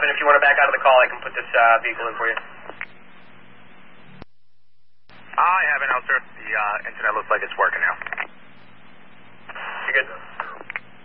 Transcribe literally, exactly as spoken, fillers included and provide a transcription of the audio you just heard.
Evan, if you want to back out of the call, I can put this uh, vehicle in for you. I have an answer. The uh, internet looks like it's working now. You're good.